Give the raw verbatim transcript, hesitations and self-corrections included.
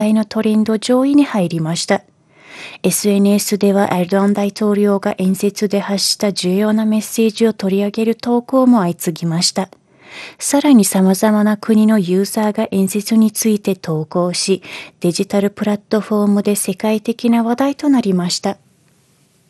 際のトレンド上位に入りました。エスエヌエス ではエルドアン大統領が演説で発した重要なメッセージを取り上げる投稿も相次ぎました。さらに様々な国のユーザーが演説について投稿し、デジタルプラットフォームで世界的な話題となりました。